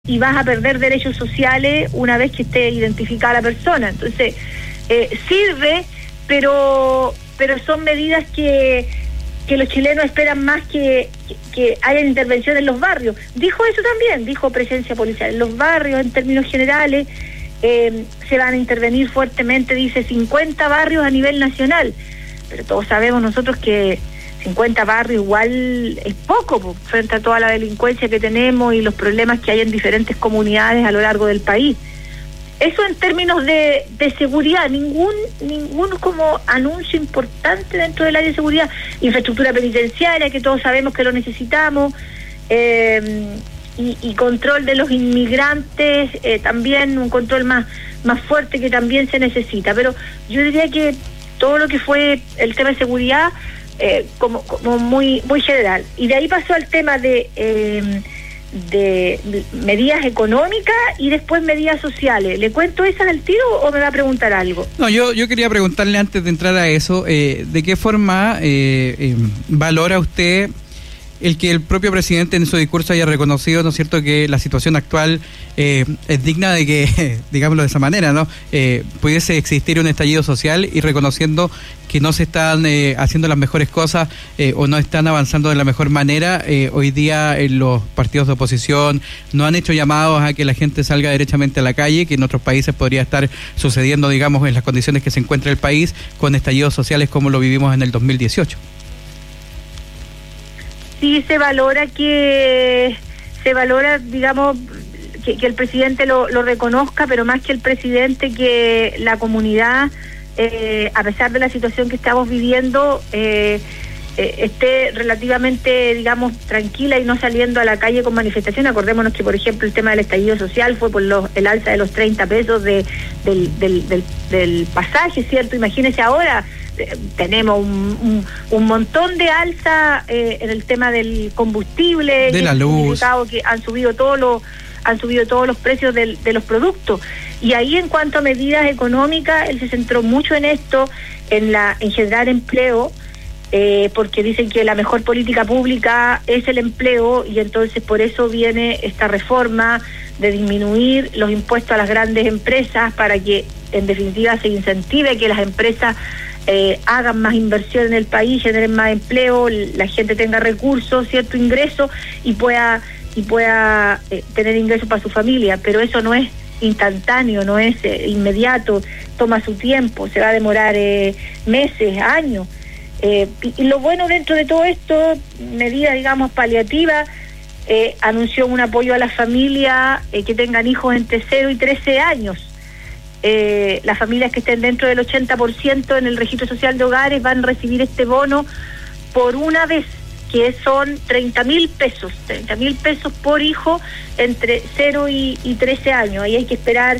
y vas a perder derechos sociales una vez que esté identificada la persona. Entonces, sirve, pero son medidas que los chilenos esperan más que haya intervención en los barrios. Dijo eso también, dijo presencia policial. En los barrios, en términos generales, se van a intervenir fuertemente, dice 50 barrios a nivel nacional. Pero todos sabemos nosotros que 50 barrios igual es poco frente a toda la delincuencia que tenemos y los problemas que hay en diferentes comunidades a lo largo del país. Eso en términos de seguridad, ningún como anuncio importante dentro del área de seguridad. Infraestructura penitenciaria, que todos sabemos que lo necesitamos, y control de los inmigrantes, también un control más fuerte que también se necesita. Pero yo diría que todo lo que fue el tema de seguridad, como muy general. Y de ahí pasó al tema de medidas económicas y después medidas sociales. ¿Le cuento esas al tiro o me va a preguntar algo? No, yo quería preguntarle antes de entrar a eso, ¿de qué forma valora usted el que el propio presidente en su discurso haya reconocido, ¿no es cierto?, que la situación actual es digna de que, digámoslo de esa manera, ¿no?, pudiese existir un estallido social, y reconociendo que no se están haciendo las mejores cosas o no están avanzando de la mejor manera? Hoy día los partidos de oposición no han hecho llamados a que la gente salga derechamente a la calle, que en otros países podría estar sucediendo, digamos, en las condiciones que se encuentra el país, con estallidos sociales como lo vivimos en el 2018. Sí, se valora, digamos, que el presidente lo reconozca, pero más que el presidente, que la comunidad, a pesar de la situación que estamos viviendo, esté relativamente, digamos, tranquila y no saliendo a la calle con manifestaciones. Acordémonos que, por ejemplo, el tema del estallido social fue por el alza de los 30 pesos del pasaje, ¿cierto? Imagínense ahora. Tenemos un montón de alza en el tema del combustible, de la luz, que han subido todos los precios de los productos. Y ahí, en cuanto a medidas económicas, él se centró mucho en esto, en generar empleo, porque dicen que la mejor política pública es el empleo, y entonces por eso viene esta reforma de disminuir los impuestos a las grandes empresas, para que en definitiva se incentive que las empresas hagan más inversión en el país, generen más empleo, la gente tenga recursos, cierto ingreso, y pueda tener ingresos para su familia. Pero eso no es instantáneo, no es inmediato, toma su tiempo, se va a demorar meses, años. Y lo bueno dentro de todo esto, medidas, digamos, paliativas, anunció un apoyo a las familias que tengan hijos entre 0 y 13 años. Las familias que estén dentro del 80% en el registro social de hogares van a recibir este bono por una vez, que son 30.000 pesos, 30.000 pesos por hijo entre 0 y 13 años. Ahí hay que esperar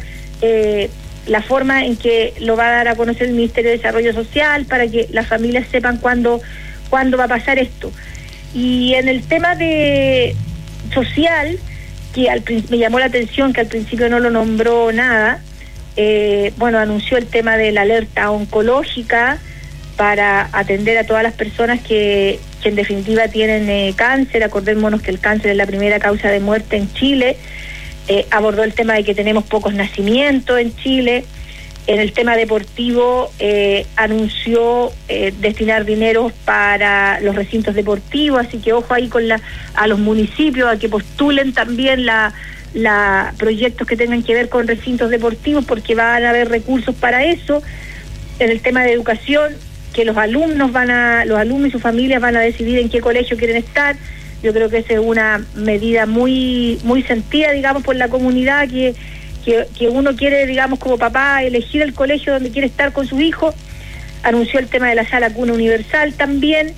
la forma en que lo va a dar a conocer el Ministerio de Desarrollo Social, para que las familias sepan cuándo va a pasar esto. Y en el tema de social, que me llamó la atención que al principio no lo nombró nada. Anunció el tema de la alerta oncológica para atender a todas las personas que en definitiva tienen cáncer. Acordémonos que el cáncer es la primera causa de muerte en Chile. Abordó el tema de que tenemos pocos nacimientos en Chile. En el tema deportivo, anunció destinar dinero para los recintos deportivos, así que ojo ahí a los municipios a que postulen también proyectos que tengan que ver con recintos deportivos, porque van a haber recursos para eso. En el tema de educación, que los alumnos y sus familias van a decidir en qué colegio quieren estar. Yo creo que esa es una medida muy sentida, digamos, por la comunidad, que uno quiere, digamos, como papá, elegir el colegio donde quiere estar con sus hijos. Anunció el tema de la sala cuna universal también,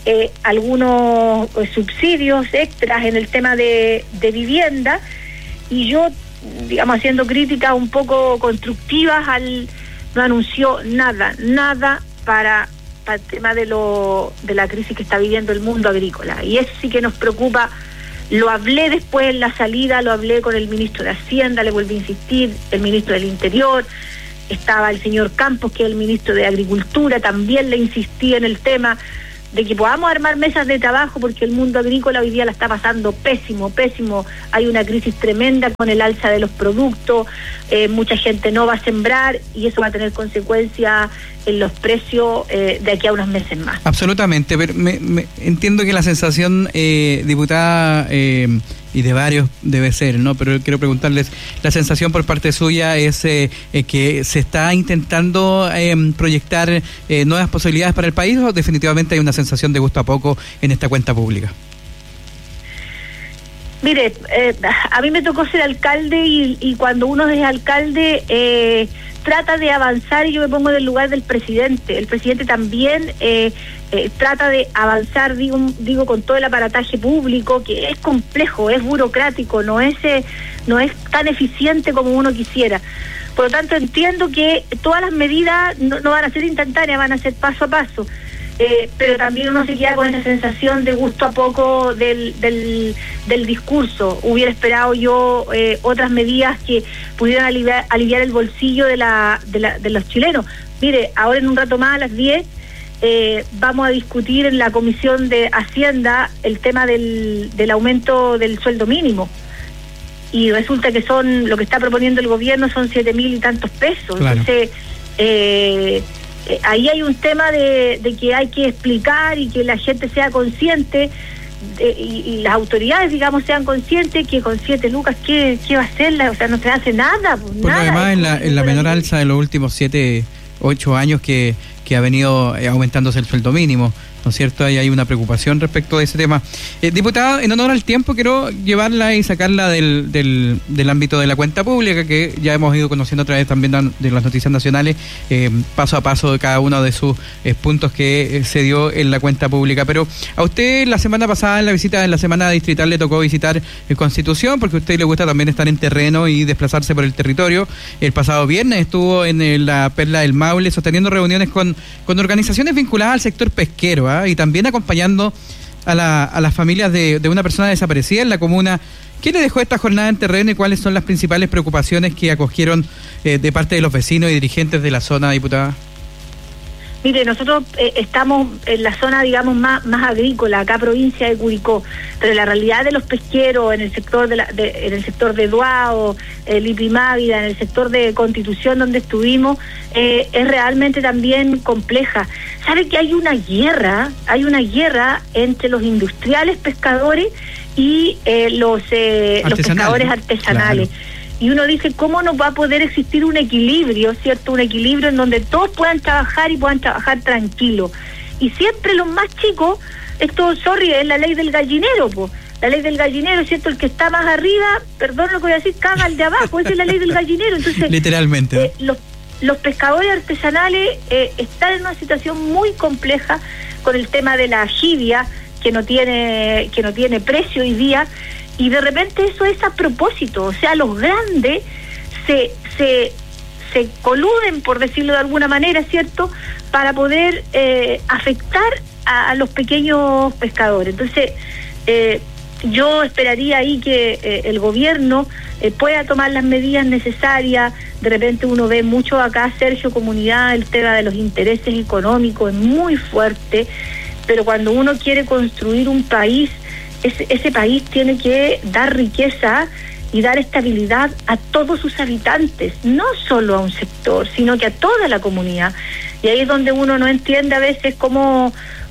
algunos subsidios extras en el tema de vivienda. Y yo, digamos, haciendo críticas un poco constructivas, no anunció nada para el tema de la crisis que está viviendo el mundo agrícola. Y eso sí que nos preocupa. Lo hablé después en la salida, lo hablé con el ministro de Hacienda, le volví a insistir, el ministro del Interior, estaba el señor Campos, que es el ministro de Agricultura, también le insistí en el tema, de que podamos armar mesas de trabajo, porque el mundo agrícola hoy día la está pasando pésimo. Hay una crisis tremenda con el alza de los productos, mucha gente no va a sembrar y eso va a tener consecuencias en los precios de aquí a unos meses más. Absolutamente, pero entiendo que la sensación, diputada, y de varios debe ser, ¿no? Pero quiero preguntarles, la sensación por parte suya es que se está intentando proyectar nuevas posibilidades para el país, o definitivamente hay una sensación de gusto a poco en esta cuenta pública. Mire, a mí me tocó ser alcalde y cuando uno es alcalde trata de avanzar, y yo me pongo en el lugar del presidente. El presidente también trata de avanzar, digo, con todo el aparataje público, que es complejo, es burocrático, no es tan eficiente como uno quisiera. Por lo tanto, entiendo que todas las medidas no van a ser instantáneas, van a ser paso a paso. Pero también uno se queda con esa sensación de gusto a poco del discurso. Hubiera esperado yo otras medidas que pudieran aliviar el bolsillo de los chilenos. Mire, ahora en un rato más, a las 10, vamos a discutir en la Comisión de Hacienda el tema del aumento del sueldo mínimo. Y resulta que lo que está proponiendo el gobierno son 7.000 y tantos pesos. Claro. Entonces, ahí hay un tema de que hay que explicar y que la gente sea consciente y las autoridades, digamos, sean conscientes que con 7 lucas, ¿qué va a hacer? O sea, no se hace nada. Porque nada, además en la menor alza de los últimos 7, 8 años que ha venido aumentándose el sueldo mínimo, ¿no es cierto? Ahí hay una preocupación respecto de ese tema. Diputada, en honor al tiempo, quiero llevarla y sacarla del ámbito de la cuenta pública, que ya hemos ido conociendo a través también de las noticias nacionales, paso a paso de cada uno de sus puntos que se dio en la cuenta pública. Pero a usted la semana pasada, en la visita de la semana distrital, le tocó visitar Constitución, porque a usted le gusta también estar en terreno y desplazarse por el territorio. El pasado viernes estuvo en la Perla del Maule sosteniendo reuniones con organizaciones vinculadas al sector pesquero, y también acompañando a las familias de una persona desaparecida en la comuna. ¿Qué le dejó esta jornada en terreno y cuáles son las principales preocupaciones que acogieron de parte de los vecinos y dirigentes de la zona, diputada? Mire, nosotros estamos en la zona, digamos, más agrícola, acá provincia de Curicó, pero la realidad de los pesqueros en el sector en el sector de Duao, Lipimávida, en el sector de Constitución donde estuvimos, es realmente también compleja. ¿Sabe que hay una guerra entre los industriales pescadores y los pescadores artesanales? Claro. Y uno dice, ¿cómo no va a poder existir un equilibrio, cierto? Un equilibrio en donde todos puedan trabajar y puedan trabajar tranquilos. Y siempre los más chicos, es la ley del gallinero, po. La ley del gallinero, ¿cierto? El que está más arriba, perdón lo que voy a decir, caga al de abajo, esa es la ley del gallinero. Entonces, literalmente. Los pescadores artesanales están en una situación muy compleja con el tema de la jibia, que no tiene precio hoy día. Y de repente eso es a propósito, o sea, los grandes se coluden, por decirlo de alguna manera, ¿cierto?, para poder afectar a los pequeños pescadores. Entonces, yo esperaría ahí que el gobierno pueda tomar las medidas necesarias. De repente uno ve mucho acá, Sergio, comunidad, el tema de los intereses económicos es muy fuerte, pero cuando uno quiere construir un país, ese país tiene que dar riqueza y dar estabilidad a todos sus habitantes, no solo a un sector, sino que a toda la comunidad. Y ahí es donde uno no entiende a veces cómo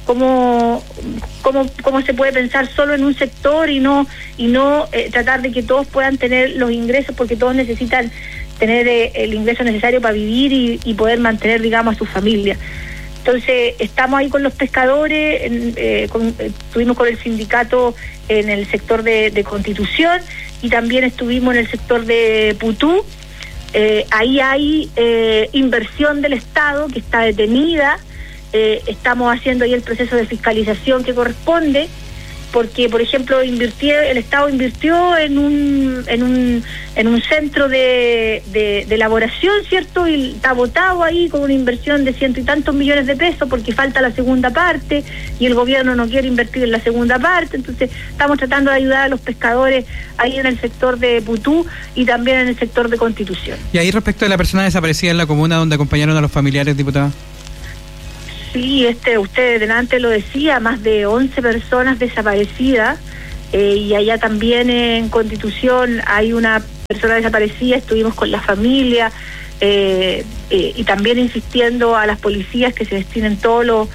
se puede pensar solo en un sector y no tratar de que todos puedan tener los ingresos, porque todos necesitan tener el ingreso necesario para vivir y poder mantener, digamos, a su familia. Entonces, estamos ahí con los pescadores, estuvimos con el sindicato en el sector de Constitución y también estuvimos en el sector de Putú. Ahí hay inversión del Estado que está detenida. Estamos haciendo ahí el proceso de fiscalización que corresponde, porque, por ejemplo, el Estado invirtió en un centro de elaboración, ¿cierto? Y está botado ahí con una inversión de 100 y tantos millones de pesos porque falta la segunda parte y el gobierno no quiere invertir en la segunda parte. Entonces, estamos tratando de ayudar a los pescadores ahí en el sector de Putú y también en el sector de Constitución. Y ahí, respecto de la persona desaparecida en la comuna donde acompañaron a los familiares, diputada. Sí, usted delante lo decía, más de 11 personas desaparecidas, y allá también en Constitución hay una persona desaparecida, estuvimos con la familia, y también insistiendo a las policías que se destinen toda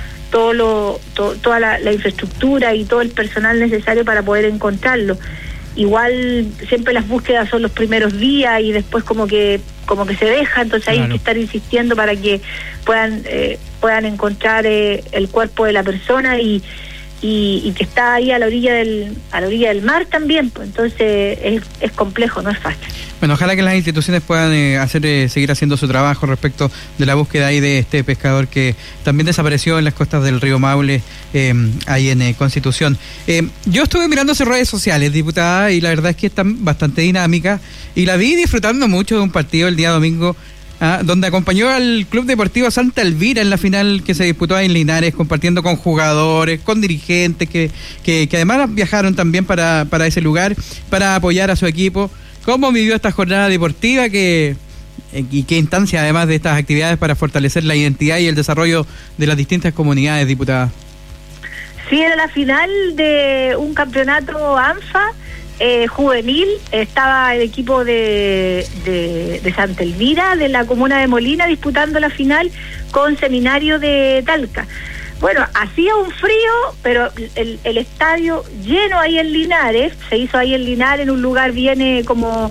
la infraestructura y todo el personal necesario para poder encontrarlo. Igual siempre las búsquedas son los primeros días y después como que se deja, entonces hay que estar insistiendo para que puedan encontrar el cuerpo de la persona y que está ahí a la orilla del mar también, pues entonces es complejo, no es fácil. Bueno, ojalá que las instituciones puedan seguir haciendo su trabajo respecto de la búsqueda ahí de este pescador que también desapareció en las costas del río Maule, ahí en Constitución. Yo estuve mirando sus redes sociales, diputada, y la verdad es que están bastante dinámicas, y la vi disfrutando mucho de un partido el día domingo, donde acompañó al Club Deportivo Santa Elvira en la final que se disputó ahí en Linares, compartiendo con jugadores, con dirigentes que además viajaron también para ese lugar para apoyar a su equipo. ¿Cómo vivió esta jornada deportiva y qué instancia además de estas actividades para fortalecer la identidad y el desarrollo de las distintas comunidades, diputada? Sí, era la final de un campeonato ANFA juvenil. Estaba el equipo de Santa Elvira, de la comuna de Molina, disputando la final con Seminario de Talca. Bueno, hacía un frío, pero el estadio lleno ahí en Linares, se hizo ahí en Linares, en un lugar bien como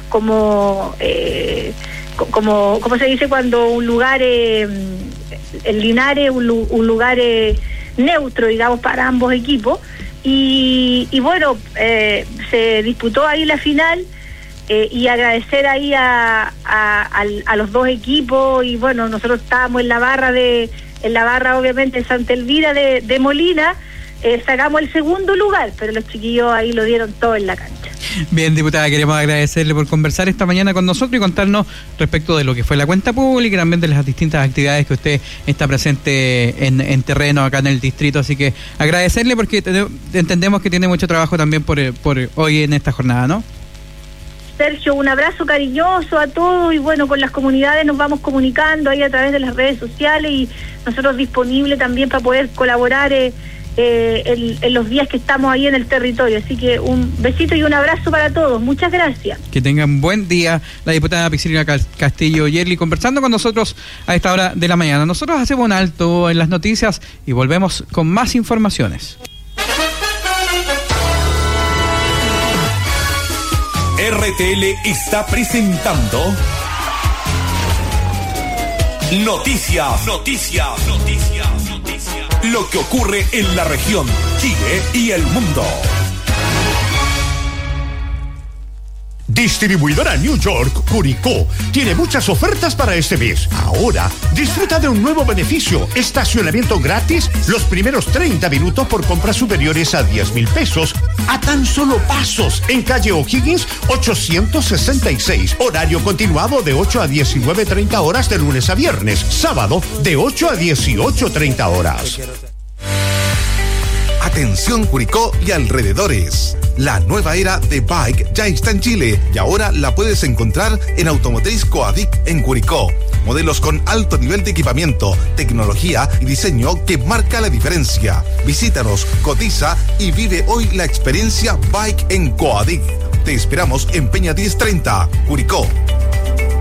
se dice cuando un lugar, en Linares, un lugar neutro, digamos, para ambos equipos. Y bueno, se disputó ahí la final, y agradecer ahí a los dos equipos. Y bueno, nosotros estábamos en la barra obviamente de Santa Elvira de Molina, sacamos el segundo lugar, pero los chiquillos ahí lo dieron todo en la cancha. Bien, diputada, queremos agradecerle por conversar esta mañana con nosotros y contarnos respecto de lo que fue la cuenta pública y también de las distintas actividades que usted está presente en terreno acá en el distrito, así que agradecerle porque entendemos que tiene mucho trabajo también por hoy en esta jornada, ¿no? Sergio, un abrazo cariñoso a todos y bueno, con las comunidades nos vamos comunicando ahí a través de las redes sociales y nosotros disponibles también para poder colaborar en los días que estamos ahí en el territorio. Así que un besito y un abrazo para todos. Muchas gracias. Que tengan buen día. La diputada Priscila Castillo Yerli conversando con nosotros a esta hora de la mañana. Nosotros hacemos un alto en las noticias y volvemos con más informaciones. RTL está presentando Noticias. Lo que ocurre en la región, Chile y el mundo. Distribuidora New York, Curicó, tiene muchas ofertas para este mes. Ahora, disfruta de un nuevo beneficio: estacionamiento gratis los primeros 30 minutos por compras superiores a 10,000 pesos, a tan solo pasos, en calle O'Higgins 866. Horario continuado de 8 a 19:30 horas de lunes a viernes. Sábado de 8 a 18:30 horas. Atención Curicó y alrededores. La nueva era de Bike ya está en Chile y ahora la puedes encontrar en Automotriz Coadic en Curicó. Modelos con alto nivel de equipamiento, tecnología y diseño que marca la diferencia. Visítanos, cotiza y vive hoy la experiencia Bike en Coadic. Te esperamos en Peña 1030, Curicó.